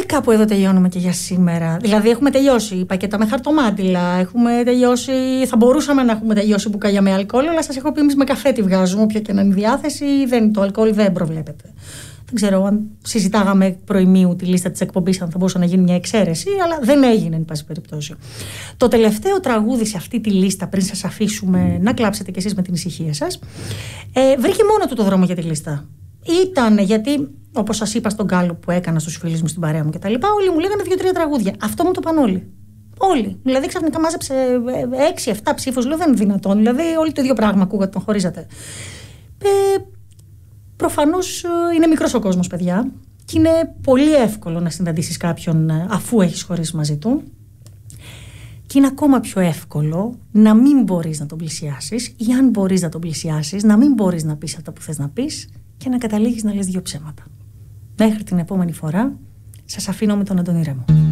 κάπου εδώ τελειώνουμε και για σήμερα. Δηλαδή, έχουμε τελειώσει πακέτα με χαρτομάτιλα, έχουμε τελειώσει. Θα μπορούσαμε να έχουμε τελειώσει μπουκάλια με αλκοόλ, αλλά σας έχω πει εμείς με καφέ τη βγάζουμε. Όποια και να είναι η διάθεση, το αλκοόλ δεν προβλέπεται. Δεν ξέρω αν συζητάγαμε προημίου τη λίστα της εκπομπής, αν θα μπορούσε να γίνει μια εξαίρεση, αλλά δεν έγινε, εν πάση περιπτώσει. Το τελευταίο τραγούδι σε αυτή τη λίστα, πριν σας αφήσουμε να κλάψετε κι εσείς με την ησυχία σας, βρήκε μόνο του το δρόμο για τη λίστα. Ήταν γιατί, όπως σας είπα στον κάλο που έκανα στους φίλους μου στην παρέα μου κτλ., όλοι μου λέγανε 2-3 τραγούδια. Αυτό μου το πάνε όλοι. Όλοι. Δηλαδή, ξαφνικά μάζεψε 6-7 ψήφους. Λέω δεν είναι δυνατόν. Δηλαδή, όλοι το ίδιο πράγμα ακούγατε, τον χωρίζατε. Προφανώς είναι μικρός ο κόσμος, παιδιά, και είναι πολύ εύκολο να συναντήσεις κάποιον αφού έχεις χωρίσει μαζί του. Και είναι ακόμα πιο εύκολο να μην μπορείς να τον πλησιάσεις, ή αν μπορείς να τον πλησιάσεις, να μην μπορείς να πεις αυτά που θες να πεις και να καταλήγεις να λες 2 ψέματα. Μέχρι την επόμενη φορά, σας αφήνω με τον Αντώνη Ρέμο.